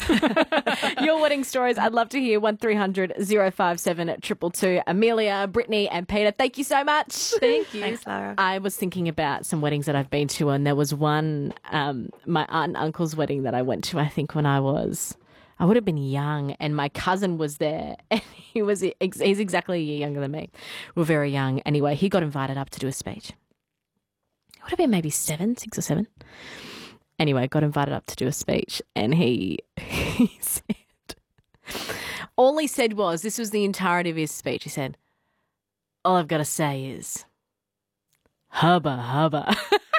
Your wedding stories, I'd love to hear. 1300 057 222. Amelia, Brittany and Peter, thank you so much. Thank you, Sarah. I was thinking about some weddings that I've been to, and there was one, my aunt and uncle's wedding that I went to, I think when I would have been young, and my cousin was there, and he's exactly a year younger than me. We're very young. Anyway, he got invited up to do a speech. It would have been maybe 6 or 7. Anyway, got invited up to do a speech, and he said, all he said was, this was the entirety of his speech, he said, all I've got to say is, hubba hubba.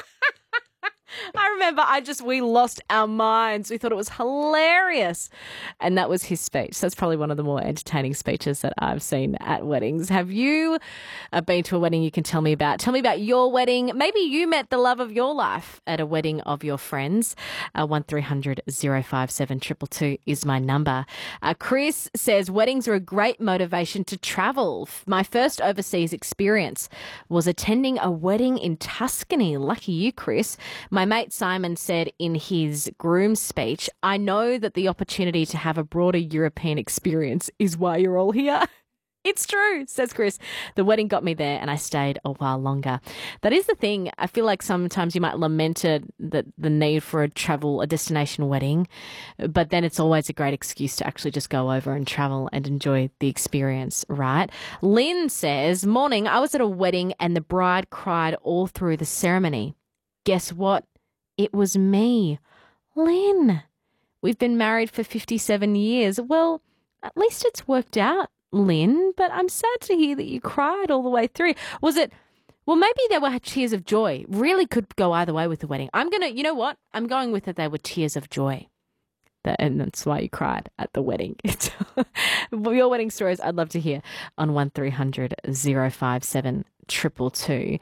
I remember we lost our minds. We thought it was hilarious. And that was his speech. So that's probably one of the more entertaining speeches that I've seen at weddings. Have you been to a wedding you can tell me about? Tell me about your wedding. Maybe you met the love of your life at a wedding of your friends. 1300 057 222 is my number. Chris says, weddings are a great motivation to travel. My first overseas experience was attending a wedding in Tuscany. Lucky you, Chris. My mate Simon said in his groom's speech, I know that the opportunity to have a broader European experience is why you're all here. It's true, says Chris. The wedding got me there and I stayed a while longer. That is the thing. I feel like sometimes you might lament the need for a destination wedding, but then it's always a great excuse to actually just go over and travel and enjoy the experience, right? Lynn says, morning, I was at a wedding and the bride cried all through the ceremony. Guess what? It was me. Lynn, we've been married for 57 years. Well, at least it's worked out, Lynn, but I'm sad to hear that you cried all the way through. Was it, well, maybe there were tears of joy. Really could go either way with the wedding. You know what? I'm going with that they were tears of joy. And that's why you cried at the wedding. Your wedding stories, I'd love to hear on 1300 057 222.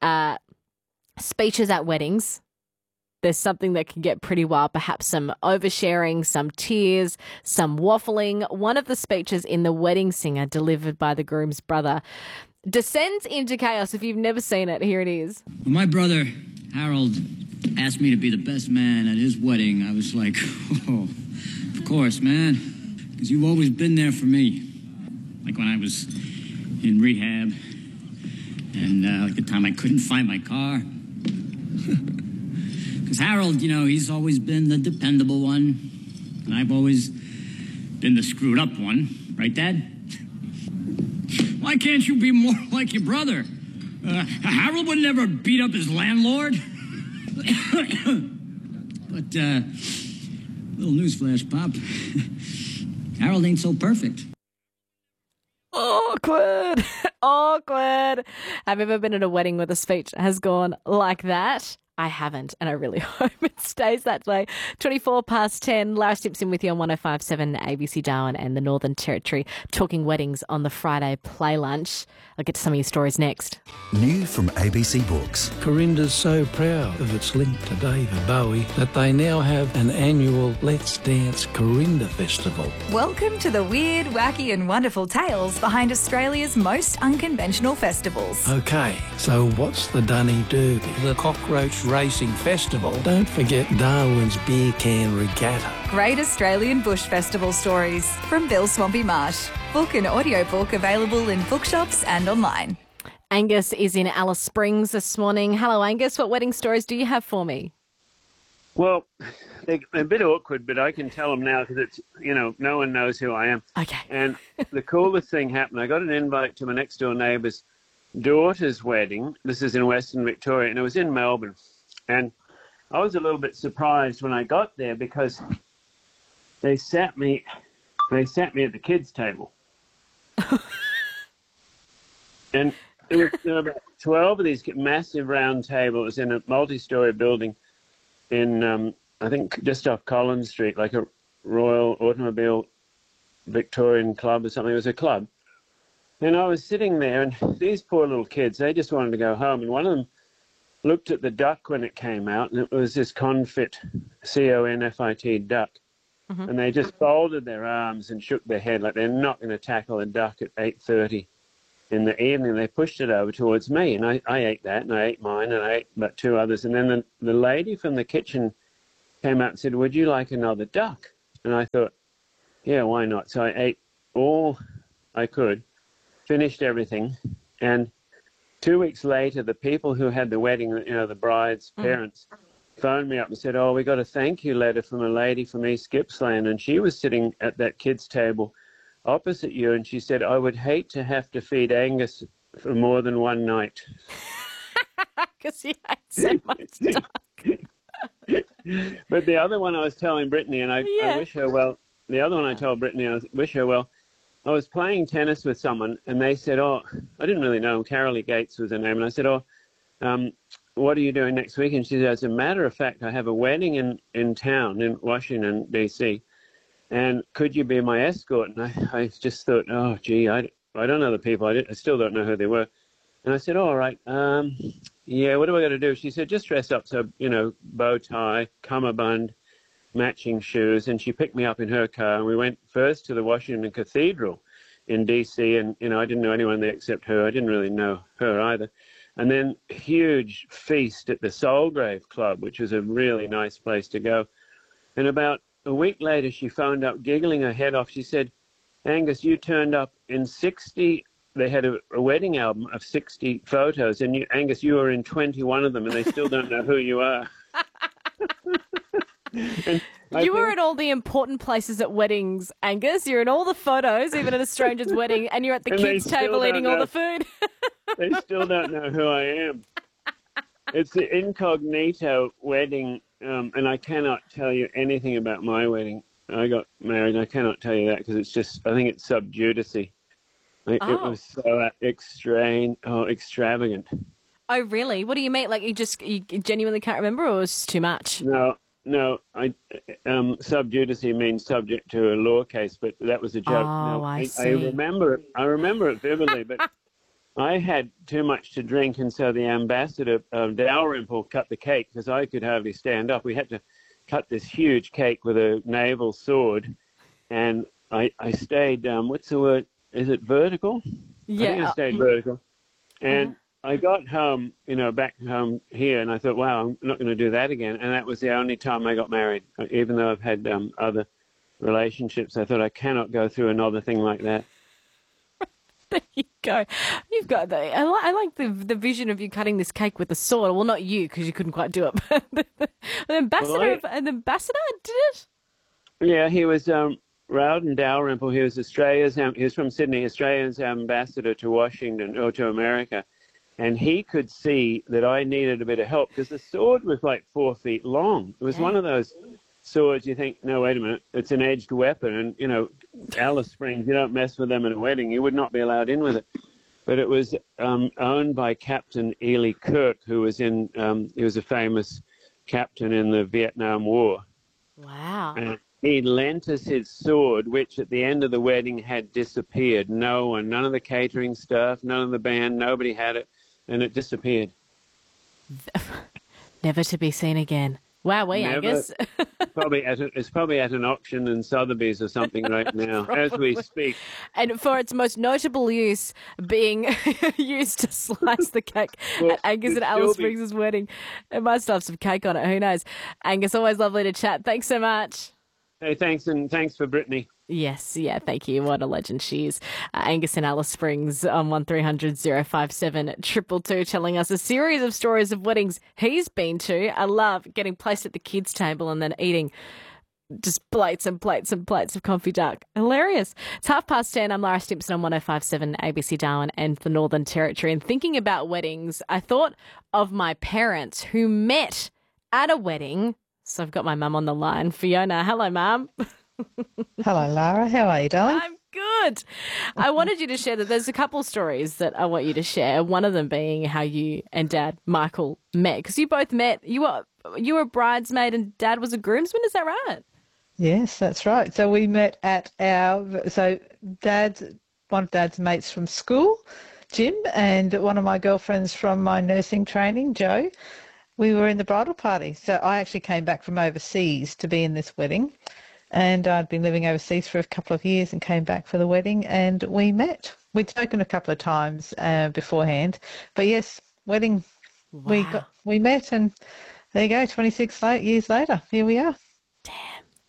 Speeches at weddings. There's something that can get pretty wild, perhaps some oversharing, some tears, some waffling. One of the speeches in The Wedding Singer, delivered by the groom's brother, descends into chaos. If you've never seen it, here it is. When my brother, Harold, asked me to be the best man at his wedding, I was like, oh, of course, man, because you've always been there for me. Like when I was in rehab and like the time I couldn't find my car. Because Harold, he's always been the dependable one, and I've always been the screwed up one. Right, Dad? Why can't you be more like your brother? Harold would never beat up his landlord. But, little newsflash, Pop. Harold ain't so perfect. Awkward. Awkward. Have you ever been at a wedding where the speech has gone like that? I haven't, and I really hope it stays that way. 10:24. Lara Stimpson with you on 105.7 ABC Darwin and the Northern Territory, talking weddings on the Friday play lunch. I'll get to some of your stories next. New from ABC Books. Corinda's so proud of its link to David Bowie that they now have an annual Let's Dance Corinda Festival. Welcome to the weird, wacky and wonderful tales behind Australia's most unconventional festivals. Okay, so what's the Dunny Derby? The Cockroach Racing Festival. Don't forget Darwin's Beer Can Regatta. Great Australian Bush Festival stories from Bill Swampy Marsh. Book and audiobook available in bookshops and online. Angus is in Alice Springs this morning. Hello, Angus. What wedding stories do you have for me? Well, they're a bit awkward, but I can tell them now because it's, no one knows who I am. Okay. And the coolest thing happened. I got an invite to my next door neighbour's daughter's wedding. This is in Western Victoria, and it was in Melbourne. And I was a little bit surprised when I got there because they sat me at the kids' table. And there were about 12 of these massive round tables in a multi-story building in, I think, just off Collins Street, like a Royal Automobile Victorian club or something. It was a club. And I was sitting there, and these poor little kids, they just wanted to go home. And one of them looked at the duck when it came out, and it was this confit, C-O-N-F-I-T, duck. Mm-hmm. And they just folded their arms and shook their head like they're not going to tackle a duck at 8:30 in the evening. They pushed it over towards me, and I ate that, and I ate mine, and I ate about 2 others. And then the lady from the kitchen came out and said, would you like another duck? And I thought, yeah, why not? So I ate all I could, finished everything, and 2 weeks later, the people who had the wedding, the bride's parents, phoned me up and said, oh, we got a thank you letter from a lady from East Gippsland, and she was sitting at that kids' table opposite you, and she said, I would hate to have to feed Angus for more than one night. Because he ate so much stuff. But the other one I was telling Brittany, and I wish her well, the other one I told Brittany, I wish her well, I was playing tennis with someone, and they said, oh, I didn't really know him. Carolee Gates was her name. And I said, oh, what are you doing next week? And she said, as a matter of fact, I have a wedding in town in Washington, D.C., and could you be my escort? And I just thought, oh, gee, I don't know the people. I still don't know who they were. And I said, oh, all right, yeah, what do I got to do? She said, just dress up. So, bow tie, cummerbund, matching shoes, and she picked me up in her car, and we went first to the Washington Cathedral in D.C., and I didn't know anyone there except her. I didn't really know her either. And then huge feast at the Soulgrave Club, which was a really nice place to go. And about a week later, she phoned up, giggling her head off. She said, Angus, you turned up in 60. They had a wedding album of 60 photos, and Angus, you were in 21 of them, and they still don't know who you are. You were at all the important places at weddings, Angus. You're in all the photos, even at a stranger's wedding, and you're at the kids' table eating all the food. They still don't know who I am. It's the incognito wedding, and I cannot tell you anything about my wedding. I got married, and I cannot tell you that because it's just, I think it's sub judice. It was so extravagant. Oh, really? What do you mean? Like you genuinely can't remember, or it's too much? No, sub judice means subject to a law case, but that was a joke. Oh, I see. I remember it vividly, but I had too much to drink, and so the ambassador, Dalrymple, cut the cake because I could hardly stand up. We had to cut this huge cake with a naval sword, and I stayed, what's the word? Is it vertical? Yeah. I think I stayed vertical. And I got home, back home here, and I thought, wow, I'm not going to do that again. And that was the only time I got married. Even though I've had other relationships, I thought I cannot go through another thing like that. There you go. You've got the. I like the vision of you cutting this cake with a sword. Well, not you, because you couldn't quite do it. But the ambassador, did it. Yeah, he was Rowden Dalrymple. He was he was from Sydney, Australia's ambassador to Washington or to America. And he could see that I needed a bit of help because the sword was like 4 feet long. It was one of those swords you think, no, wait a minute, it's an edged weapon. And, Alice Springs, you don't mess with them in a wedding. You would not be allowed in with it. But it was owned by Captain Ely Kirk, who was he was a famous captain in the Vietnam War. Wow. And he lent us his sword, which at the end of the wedding had disappeared. None of the catering staff, none of the band, nobody had it. And it disappeared. Never to be seen again. Wow, Angus. It's probably at an auction in Sotheby's or something right now, as we speak. And for its most notable use being used to slice the cake at Angus and Alice Springs' wedding. It must have some cake on it, who knows. Angus, always lovely to chat. Thanks so much. Hey, thanks, and thanks for Brittany. Yes, yeah, thank you. What a legend she is. Angus and Alice Springs on 1300 057 222 telling us a series of stories of weddings he's been to. I love getting placed at the kids' table and then eating just plates and plates and plates of coffee duck. Hilarious. It's 10:30. I'm Lara Stimpson on 1057 ABC Darwin and the Northern Territory. And thinking about weddings, I thought of my parents who met at a wedding. So I've got my mum on the line. Fiona, hello, Mum. Hello, Lara. How are you, darling? I'm good. I wanted you to share that there's a couple stories that I want you to share. One of them being how you and Dad, Michael, met. Because you both met. You were a bridesmaid and Dad was a groomsman. Is that right? Yes, that's right. So we met at one of Dad's mates from school, Jim, and one of my girlfriends from my nursing training, Jo. We were in the bridal party. So I actually came back from overseas to be in this wedding. And I'd been living overseas for a couple of years and came back for the wedding, and we met. We'd spoken a couple of times beforehand. But yes, wedding, wow. we met, and there you go, 26 years later, here we are. Damn.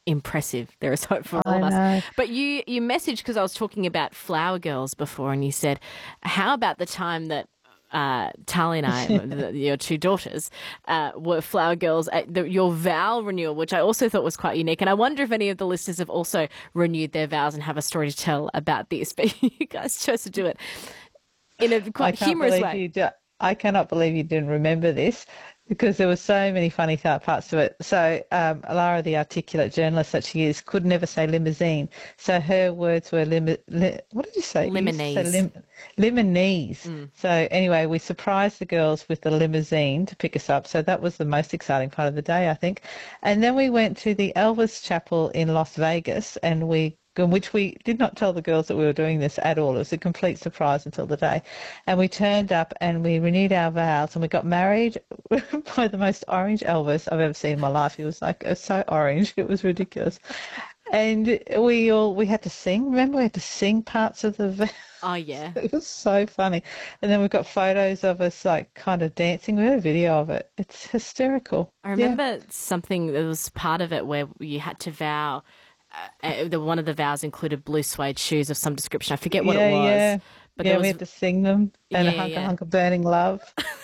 impressive. There is hope for all I of us. know. But you messaged, because I was talking about Flower Girls before, and you said, how about the time that Tali and I, your two daughters, were Flower Girls at your vow renewal, which I also thought was quite unique. And I wonder if any of the listeners have also renewed their vows and have a story to tell about this. But you guys chose to do it in a quite humorous way. I cannot believe you didn't remember this, because there were so many funny parts to it. So Lara, the articulate journalist that she is, could never say limousine. So her words were what did you say? Limonese. Limonese. So anyway, we surprised the girls with the limousine to pick us up. So that was the most exciting part of the day, I think. And then we went to the Elvis Chapel in Las Vegas, and which we did not tell the girls that we were doing this at all. It was a complete surprise until the day. And we turned up and we renewed our vows, and we got married by the most orange Elvis I've ever seen in my life. He was so orange. It was ridiculous. And we had to sing. Remember, we had to sing parts of the vows. Oh, yeah. It was so funny. And then we've got photos of us kind of dancing. We had a video of it. It's hysterical. I remember something that was part of it where you had to vow. One of the vows included blue suede shoes of some description. I forget what it was. Yeah, but we had to sing them. And a hunker burning love.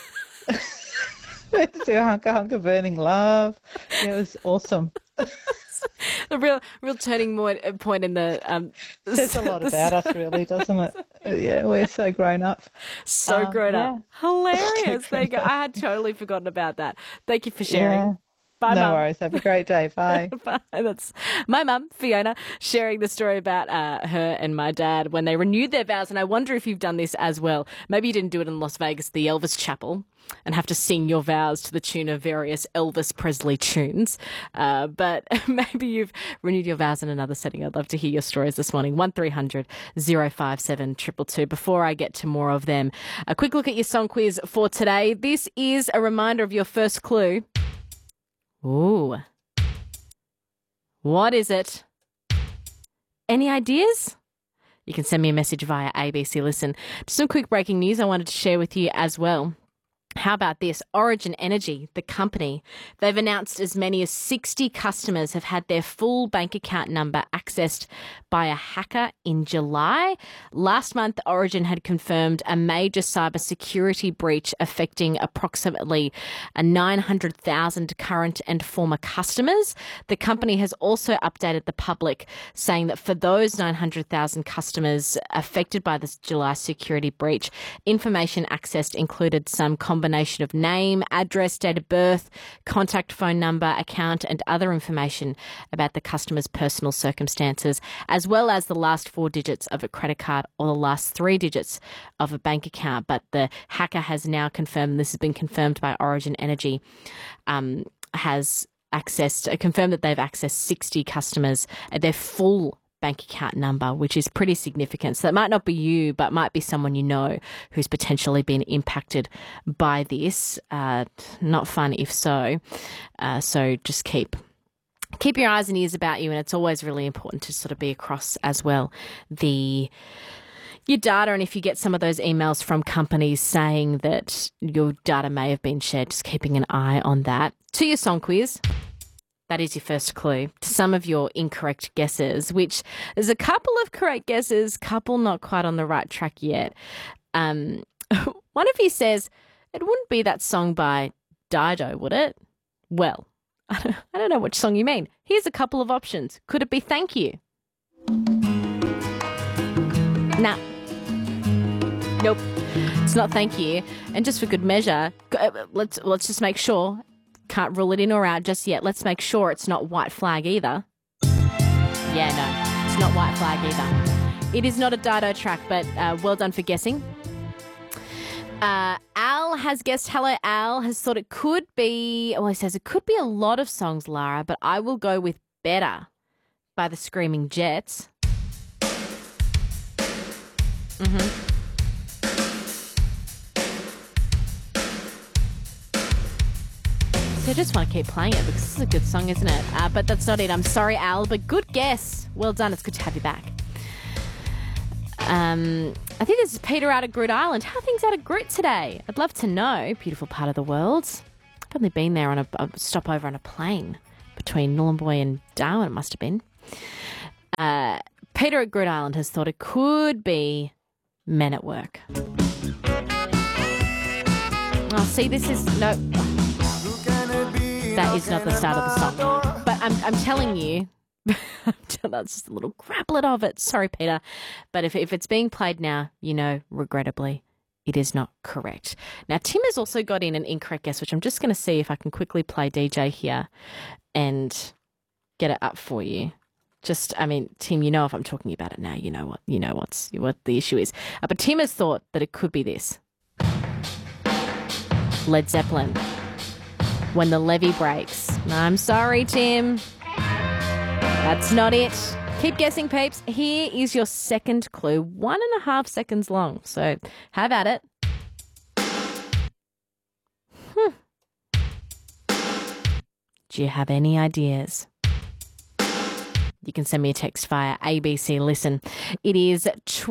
We had to do a hunker burning love. Yeah, it was awesome. The real turning point in the says a lot about us, really, doesn't it? Yeah, we're so grown up. So grown up. Hilarious. There you go. I had totally forgotten about that. Thank you for sharing. Yeah. Bye, no Mum. worries. Have a great day. Bye. Bye. That's my mum, Fiona, sharing the story about her and my dad when they renewed their vows. And I wonder if you've done this as well. Maybe you didn't do it in Las Vegas, the Elvis Chapel, and have to sing your vows to the tune of various Elvis Presley tunes. But maybe you've renewed your vows in another setting. I'd love to hear your stories this morning. 1300 057 222. Before I get to more of them, a quick look at your song quiz for today. This is a reminder of your first clue. Ooh. What is it? Any ideas? You can send me a message via ABC Listen. Just some quick breaking news I wanted to share with you as well. How about this? Origin Energy, the company, they've announced as many as 60 customers have had their full bank account number accessed by a hacker in July. Last month, Origin had confirmed a major cybersecurity breach affecting approximately 900,000 current and former customers. The company has also updated the public, saying that for those 900,000 customers affected by this July security breach, information accessed included some combination of name, address, date of birth, contact phone number, account, and other information about the customer's personal circumstances, as well as the last 4 digits of a credit card or the last 3 digits of a bank account. But the hacker has now confirmed, this has been confirmed by Origin Energy, has confirmed that they've accessed 60 customers at their full bank account number, which is pretty significant. So that might not be you, but might be someone you know who's potentially been impacted by this. Not fun if so. So just keep your eyes and ears about you, and it's always really important to sort of be across as well your data, and if you get some of those emails from companies saying that your data may have been shared, just keeping an eye on that. To your song quiz. That is your first clue to some of your incorrect guesses, which there's a couple of correct guesses, couple not quite on the right track yet. One of you says, it wouldn't be that song by Dido, would it? Well, I don't know which song you mean. Here's a couple of options. Could it be Thank You? Nah. Nope. It's not Thank You. And just for good measure, let's just make sure. Can't rule it in or out just yet. Let's make sure it's not White Flag either. Yeah, no, it's not White Flag either. It is not a Dido track, but well done for guessing. Al has guessed. Hello, Al has thought it could be, he says it could be a lot of songs, Lara, but I will go with Better by the Screaming Jets. I just want to keep playing it because this is a good song, isn't it? But that's not it. I'm sorry, Al, but good guess. Well done. It's good to have you back. I think this is Peter out of Groot Island. How are things out of Groot today? I'd love to know. Beautiful part of the world. I've only been there on a stopover on a plane. between Nhulunbuy and Darwin, it must have been. Peter at Grid Island has thought it could be Men at Work. Oh, see, this is no. That is not the start of the song. But I'm telling you, that's just a little craplet of it. Sorry, Peter. But if it's being played now, regrettably, it is not correct. Now, Tim has also got in an incorrect guess, which I'm just going to see if I can quickly play DJ here and get it up for you. Tim, if I'm talking about it now, what the issue is. But Tim has thought that it could be this. Led Zeppelin. When the Levee Breaks. I'm sorry, Tim. That's not it. Keep guessing, peeps. Here is your second clue, 1.5 seconds long. So have at it. Do you have any ideas? You can send me a text via ABC Listen. It is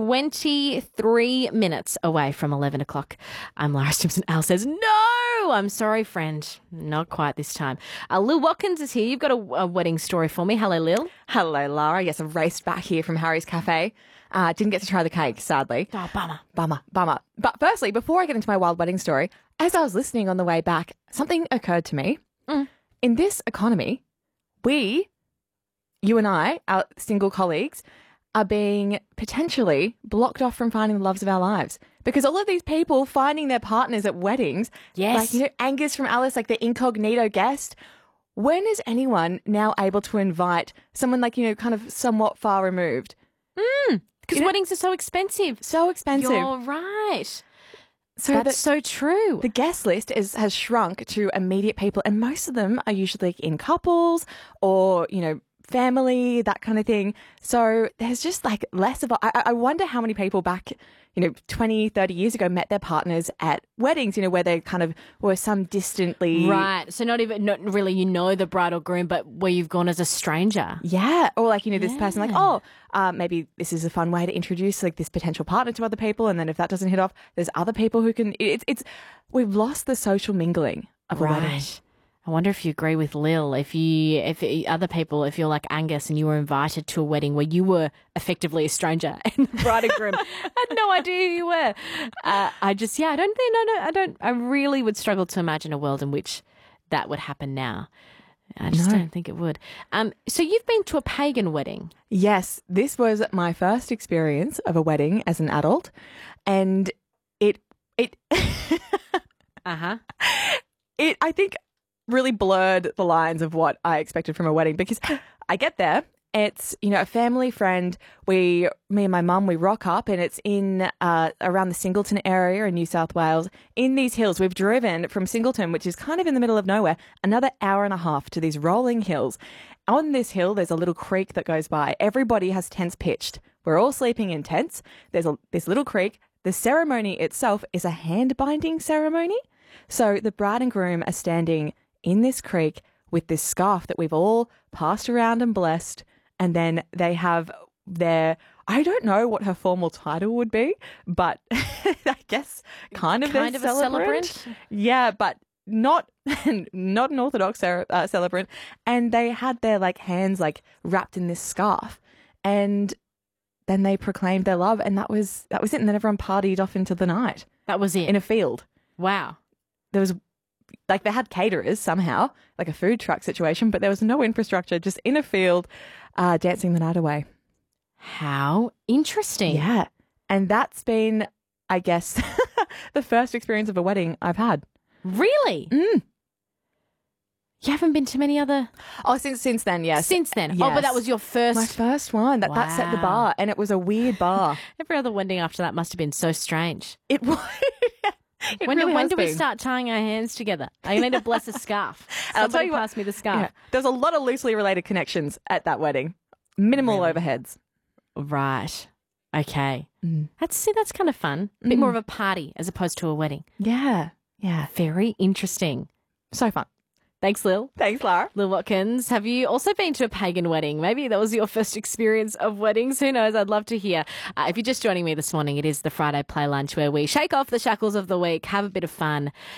23 minutes away from 11 o'clock. I'm Lara Stimson. Al says, no, I'm sorry, friend. Not quite this time. Lil Watkins is here. You've got a wedding story for me. Hello, Lil. Hello, Lara. Yes, I've raced back here from Harry's Cafe. Didn't get to try the cake, sadly. Oh, bummer. Bummer. But firstly, before I get into my wild wedding story, as I was listening on the way back, something occurred to me. In this economy, you and I, our single colleagues, are being potentially blocked off from finding the loves of our lives. Because all of these people finding their partners at weddings, yes, like, Angus from Alice, like the incognito guest, when is anyone now able to invite someone like, kind of somewhat far removed? Because weddings are so expensive. So expensive. You're right. So that's so true. The guest list has shrunk to immediate people, and most of them are usually in couples or, family, that kind of thing. So there's just like less of I wonder how many people back, 20, 30 years ago met their partners at weddings, where they kind of were some distantly. Right. So not really, the bride or groom, but where you've gone as a stranger. Yeah. Or like, this person like, maybe this is a fun way to introduce like this potential partner to other people. And then if that doesn't hit off, there's other people who can, we've lost the social mingling of a wedding. I wonder if you agree with Lil, if other people, if you're like Angus and you were invited to a wedding where you were effectively a stranger and the bride and groom had no idea who you were. I really would struggle to imagine a world in which that would happen now. I just don't think it would. So you've been to a pagan wedding. Yes, this was my first experience of a wedding as an adult, and it I think really blurred the lines of what I expected from a wedding, because I get there, it's, a family friend, me and my mum, we rock up, and it's in around the Singleton area in New South Wales, in these hills. We've driven from Singleton, which is kind of in the middle of nowhere, another hour and a half to these rolling hills. On this hill, there's a little creek that goes by. Everybody has tents pitched. We're all sleeping in tents. There's this little creek. The ceremony itself is a hand-binding ceremony. So the bride and groom are standing in this creek with this scarf that we've all passed around and blessed, and then they have I don't know what her formal title would be, but I guess kind of a celebrant. Yeah, but not an Orthodox celebrant. And they had their like hands like wrapped in this scarf, and then they proclaimed their love, and that was it. And then everyone partied off into the night. That was it. In a field. Wow. There was, like, they had caterers somehow, like a food truck situation, but there was no infrastructure, just in a field, dancing the night away. How interesting. Yeah. And that's been, I guess, the first experience of a wedding I've had. Really? Mm. You haven't been to many other? Oh, since then, yes. Since then? Yes. Oh, but that was your first? My first one. That set the bar, and it was a weird bar. Every other wedding after that must have been so strange. It was. When do we start tying our hands together? I need to bless a scarf. I'll tell you pass me the scarf. Yeah, there was a lot of loosely related connections at that wedding. Minimal overheads. Right. Okay. That's kind of fun. A bit more of a party as opposed to a wedding. Yeah. Yeah. Very interesting. So fun. Thanks, Lil. Thanks, Lara. Lil Watkins, have you also been to a pagan wedding? Maybe that was your first experience of weddings. Who knows? I'd love to hear. If you're just joining me this morning, it is the Friday Play Lunch where we shake off the shackles of the week, have a bit of fun.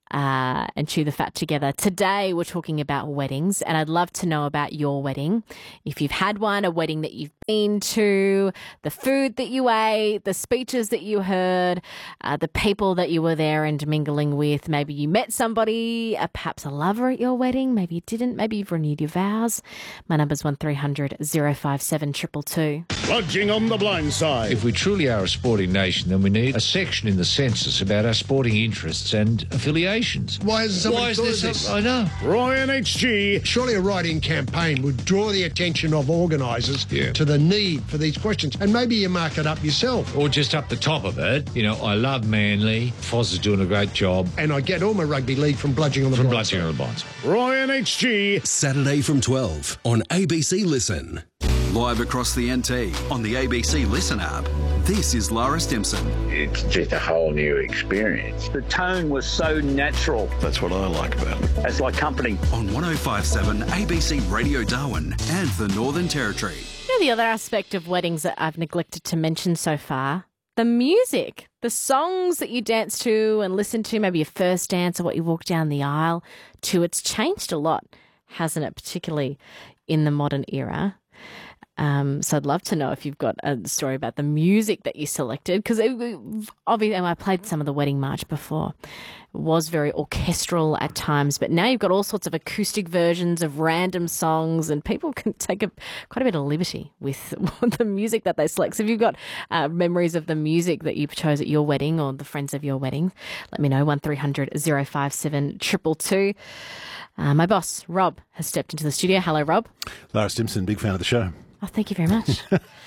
and chew the fat together. Today, we're talking about weddings, and I'd love to know about your wedding. If you've had one, a wedding that you've been to, the food that you ate, the speeches that you heard, the people that you were there and mingling with. Maybe you met somebody, perhaps a lover at your wedding. Maybe you didn't. Maybe you've renewed your vows. My number's 1300 057 222. Lodging on the blind side. If we truly are a sporting nation, then we need a section in the census about our sporting interests and affiliations. Why isn't somebody thought of this? I know. Roy and HG. Surely a write-in campaign would draw the attention of organisers to the need for these questions, and maybe you mark it up yourself. Or just up the top of it, you know, I love Manly, Foz is doing a great job. And I get all my rugby league from Bludging on the Blind Side. On the Blind Side. Roy and HG. Saturday from 12 on ABC Listen. Live across the NT on the ABC Listen app. This is Lara Stimson. It's just a whole new experience. The tone was so natural. That's what I like about it. It's like company. On 105.7 ABC Radio Darwin and the Northern Territory. You know, the other aspect of weddings that I've neglected to mention so far, the music, the songs that you dance to and listen to, maybe your first dance or what you walk down the aisle to, it's changed a lot, hasn't it, particularly in the modern era. So I'd love to know if you've got a story about the music that you selected, because obviously I played some of the wedding march before. It was very orchestral at times, but now you've got all sorts of acoustic versions of random songs, and people can take quite a bit of liberty with the music that they select. So if you've got memories of the music that you chose at your wedding or the friends of your wedding, let me know, 1300 057 222. My boss, Rob, has stepped into the studio. Hello, Rob. Lara Stimson, big fan of the show. Oh, thank you very much.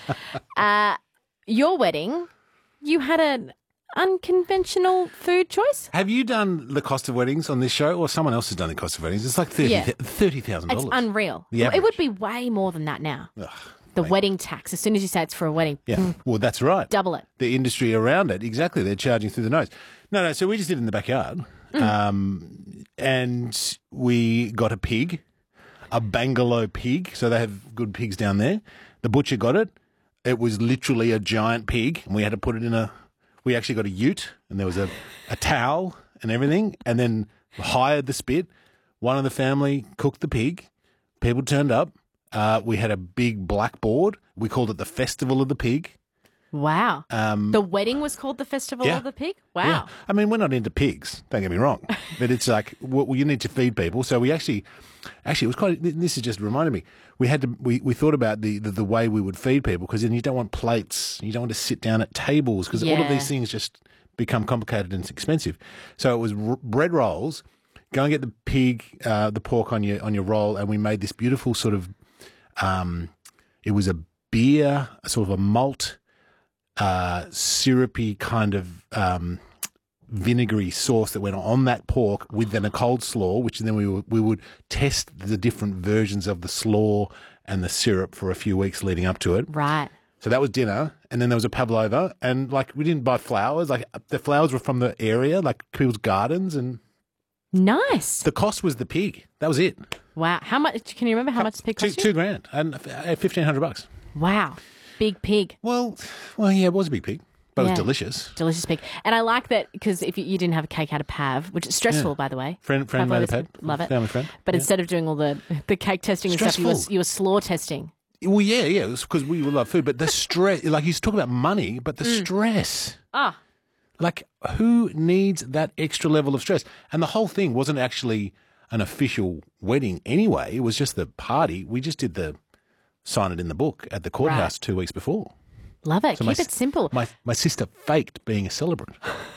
Your wedding, you had an unconventional food choice? Have you done the cost of weddings on this show, or someone else has done the cost of weddings? It's like $30,000. It's unreal. The average. It would be way more than that now. The wedding tax, as soon as you say it's for a wedding. Yeah, well, that's right. Double it. The industry around it, exactly. They're charging through the nose. No, so we just did it in the backyard. And we got a pig, a Bangalore pig. So they have good pigs down there. The butcher got it. It was literally a giant pig, and we had to put it in we actually got a ute, and there was a towel and everything, and then hired the spit. One of the family cooked the pig. People turned up. We had a big blackboard. We called it the Festival of the Pig. Wow. The wedding was called the Festival of the Pig? Wow. Yeah. I mean, we're not into pigs, don't get me wrong. But it's like, well, you need to feed people. So we actually it was quite, this has just reminded me, we thought about the way we would feed people, because then you don't want plates, you don't want to sit down at tables, because all of these things just become complicated and expensive. So it was bread rolls, go and get the pig, the pork on your roll, and we made this beautiful sort of, it was a beer, a sort of a malt, syrupy kind of vinegary sauce that went on that pork with then a cold slaw, which then we would test the different versions of the slaw and the syrup for a few weeks leading up to it. Right. So that was dinner, and then there was a pavlova, and like we didn't buy flowers. Like the flowers were from the area, like people's gardens, and nice. The cost was the pig. That was it. Wow. How much? Can you remember how much the pig cost you? $2,000 and $1,500. Wow. Big pig. Well, yeah, it was a big pig, but it was delicious. Delicious pig. And I like that, because if you didn't have a cake out of pav, which is stressful, by the way. Friend made a pad. Love it. Family friend. But instead of doing all the cake testing and stuff, you were slaw testing. Well, yeah, it was because we love food, but the stress, like you talk about money, but the stress. Like, who needs that extra level of stress? And the whole thing wasn't actually an official wedding anyway. It was just the party. We just did sign it in the book at the courthouse 2 weeks before. Love it. So Keep it simple. My sister faked being a celebrant.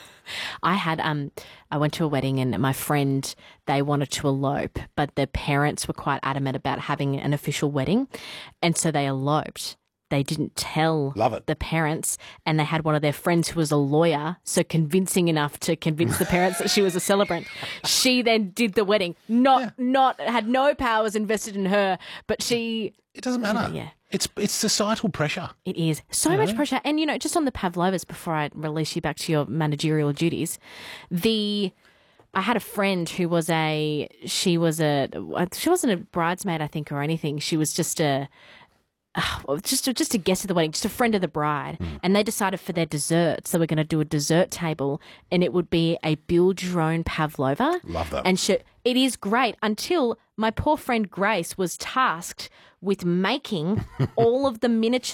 I went to a wedding, and my friend, they wanted to elope, but their parents were quite adamant about having an official wedding, and so they eloped. They didn't tell the parents, and they had one of their friends who was a lawyer, so convincing enough to convince the parents that she was a celebrant. She then did the wedding, had no powers invested in her, but she... It doesn't matter. Yeah. It's societal pressure. It is. So much pressure. And, just on the pavlovas, before I release you back to your managerial duties, I had a friend who was she wasn't a bridesmaid, I think, or anything. She was just a just a guest at the wedding, just a friend of the bride, and they decided for their dessert, so we're going to do a dessert table, and it would be a build your own pavlova. Love that. And it is great until my poor friend Grace was tasked with making all of the miniature